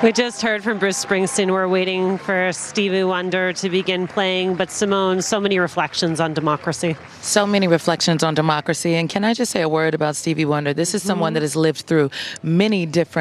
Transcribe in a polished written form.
We just heard from Bruce Springsteen. We're waiting for Stevie Wonder to begin playing. But Simone, so many reflections on democracy. So many reflections on democracy. And can I just say a word about Stevie Wonder? This is someone that has lived through many different